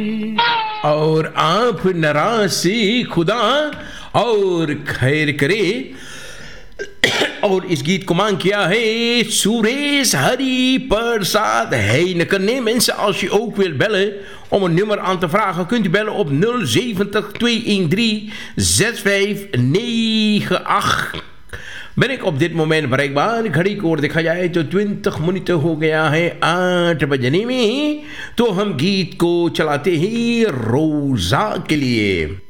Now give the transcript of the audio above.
और आप नाराज से खुदा और खैर करे। और इस गीत को मांग किया है Suresh Hari Persad Heineken. Mensen, als je ook wilt bellen om een nummer aan te vragen, kunt u bellen op 070 213 6598. Ben ik op dit moment bereikbaar? घड़ी को और देखा जाए तो 20 मिनट हो गया है 8 बजने में। तो हम गीत को चलाते हैं रोजा के लिए।